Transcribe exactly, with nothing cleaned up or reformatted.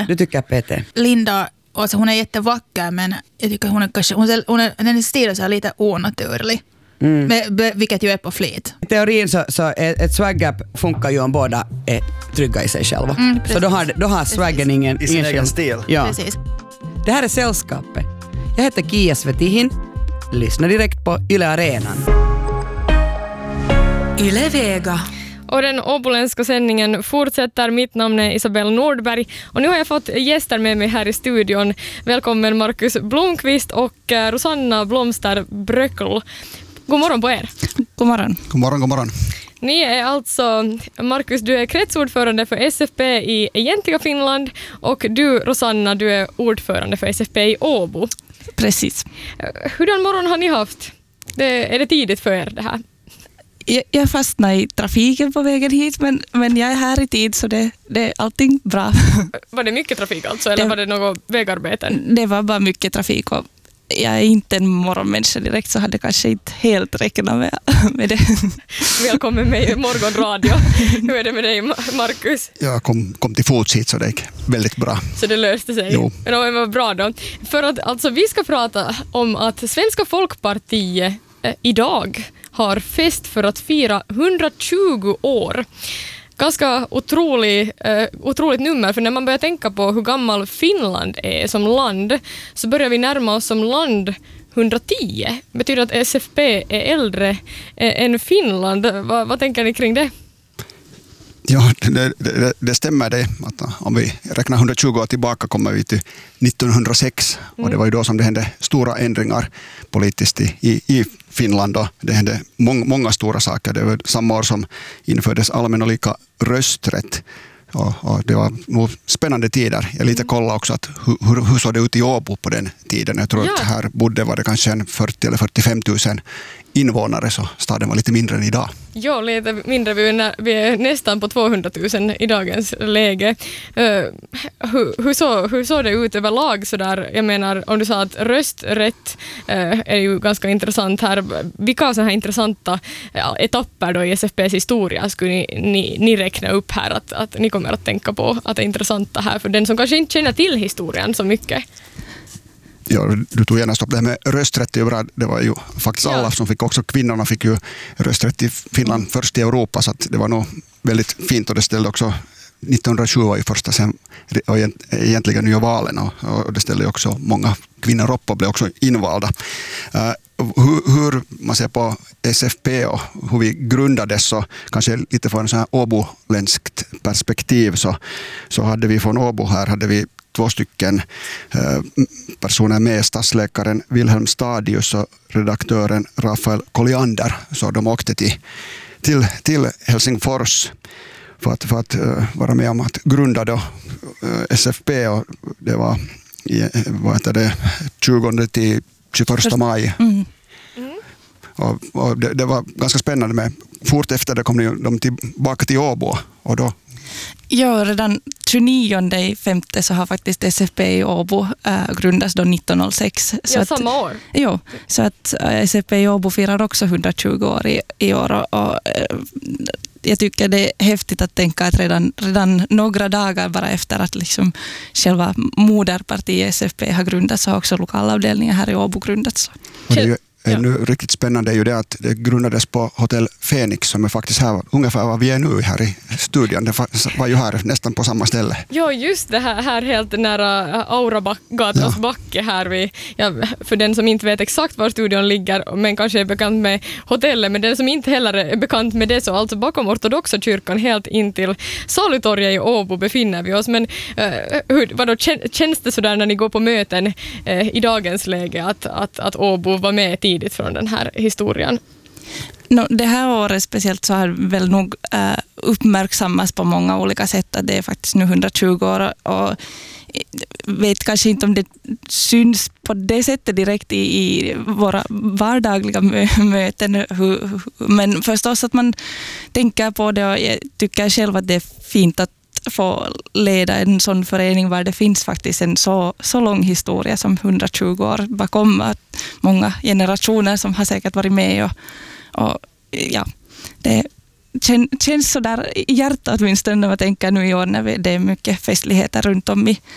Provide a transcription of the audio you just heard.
Du tycker Peter? Linda, alltså hon är jättevacker, men jag tycker hon är kanske, hon är, hon är, den stilen så lite onaturlig. Mm. Men, vilket ju är på flit. I teorin så, så ett swag-gap funkar ju om båda är trygga i sig själva. Mm, så då har, då har swaggen ingen, i sin egen stil. Ja. Precis. Det här är Sällskapet. Jag heter Kia Svetihin. Lyssna direkt på Yle Arenan. Yle Vega. Och den åboländska sändningen fortsätter. Mitt namn är Isabelle Nordberg och nu har jag fått gäster med mig här i studion. Välkommen Markus Blomqvist och Rosanna Blomster Bröckl. God morgon på er. God morgon. God morgon, god morgon. Ni är alltså, Markus, du är kretsordförande för S F P i egentliga Finland och du, Rosanna, du är ordförande för S F P i Åbo. Precis. Hurdan morgon har ni haft? Det, är det tidigt för er det här? Jag, jag fastnade i trafiken på vägen hit, men, men jag är här i tid så det, det är allting bra. Var det mycket trafik alltså, eller det, var det något vägarbeten? Det var bara mycket trafik och jag är inte en morgonmänniska direkt så hade kanske inte helt räknat med, med det. Välkommen med i morgonradio. Hur är det med dig, Markus? Jag kom, kom till fots hit så det gick väldigt bra. Så det löste sig? Jo. Men det var bra då. För att alltså, vi ska prata om att Svenska Folkpartiet eh, idag har fest för att fira hundratjugo år. Ganska otrolig, eh, otroligt nummer, för när man börjar tänka på hur gammal Finland är som land så börjar vi närma oss som land hundratio. Betyder att S F P är äldre eh, än Finland. Va, vad tänker ni kring det? Ja, det, det, det stämmer det. Att om vi räknar hundratjugo år tillbaka kommer vi till nittonhundrasex mm. och det var ju då som det hände stora ändringar politiskt i, i, i Finland. Och det hände många, många stora saker. Det var samma år som infördes allmän och lika rösträtt. Och, och det var nog spännande tider. Jag lite kolla också att hur, hur, hur såg det ut i Åbo på den tiden. Jag tror ja. att här bodde var det kanske en fyrtio eller fyrtiofem tusen invånare, så staden var lite mindre än idag. Ja, lite mindre. Vi är, nä- vi är nästan på tvåhundratusen i dagens läge. Uh, hur, hur, så, hur såg det ut överlag? Så där? Jag menar, om du sa att rösträtt uh, är ju ganska intressant här. Vilka sådana här intressanta ja, etapper då i S F P:s historia skulle ni, ni, ni räkna upp här att, att ni kommer att tänka på att det är intressanta här för den som kanske inte känner till historien så mycket? Ja, du tog gärna stopp det här med rösträtt. Det var ju faktiskt ja. alla som fick, också kvinnorna fick ju rösträtt i Finland mm. först i Europa, så att det var nog väldigt fint och det ställde också nittonhundratjugo i första sen, och egentligen nya valen och, och det ställde också många kvinnor upp och blev också invalda. Uh, hur, hur man ser på S F P och hur vi grundades, så kanske lite från en sån här åboländskt perspektiv så, så hade vi från Åbo här hade vi två stycken eh, personer med, stadsläkaren Wilhelm Stadius och redaktören Rafael Colliander. Så de åkte till, till, till Helsingfors för att, för att uh, vara med om att grunda då, uh, S F P, och det var i, vad heter det, tjugonde till tjugoförsta maj. Mm. Mm. Och, och det, det var ganska spännande med. Fort efter det kom de tillbaka till Åbo och då Ja, redan tjugonionde i femte så har faktiskt S F P i Åbo äh, grundats då nittonhundrasex. Ja, att, samma år. Jo, så att äh, S F P i Åbo firar också hundratjugo år i, i år och, och äh, jag tycker det är häftigt att tänka att redan, redan några dagar bara efter att liksom själva moderpartiet S F P har grundats så har också lokalavdelningen här i Åbo grundats. Och det är ju ännu ja. riktigt spännande är ju det att det grundades på Hotell Fenix som är faktiskt här ungefär vad vi är nu här i studion. Det var ju här nästan på samma ställe. Ja, just det här, här helt nära Auragatans ja. backe här. Vid, ja, för den som inte vet exakt var studion ligger men kanske är bekant med hotellet, men den som inte heller är bekant med det så alltså bakom ortodoxa kyrkan helt in till Salutorget i Åbo befinner vi oss. Men uh, hur, vadå, känns det sådär när ni går på möten uh, i dagens läge att, att, att Åbo var med tidigt från den här historien? No, det här året speciellt så har väl nog äh, uppmärksammats på många olika sätt att det är faktiskt nu hundratjugo år och vet kanske inte om det syns på det sättet direkt i, i våra vardagliga mö- möten hur, men förstås att man tänker på det och jag tycker själv att det är fint att få leda en sån förening var det finns faktiskt en så, så lång historia som hundratjugo år bakom, att många generationer som har säkert varit med och, och ja, det kän, känns så där i hjärtat åtminstone när man tänker nu i år när vi, det är mycket festligheter runt om i